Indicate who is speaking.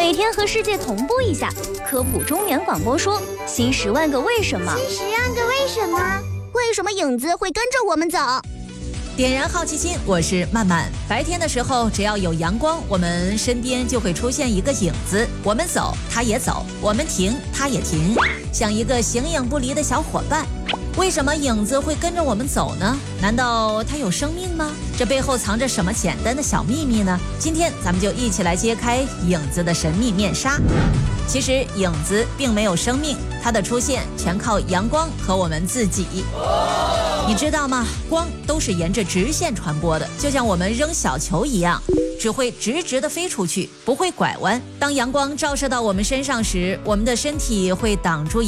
Speaker 1: 每天和世界同步一下。科普中年广播说：新10万个为什么。
Speaker 2: 新10万个为什么？为什么影子会跟着我们走？
Speaker 3: 点燃好奇心，我是曼曼。白天的时候，只要有阳光，我们身边就会出现一个影子。我们走，它也走；我们停，它也停，像一个形影不离的小伙伴。为什么影子会跟着我们走呢？难道它有生命吗？这背后藏着什么简单的小秘密呢？今天咱们就一起来揭开影子的神秘面纱。其实影子并没有生命，它的出现全靠阳光和我们自己。你知道吗？光都是沿着直线传播的，就像我们扔小球一样，只会直直的飞出去，不会拐弯。当阳光照射到我们身上时，我们的身体会挡住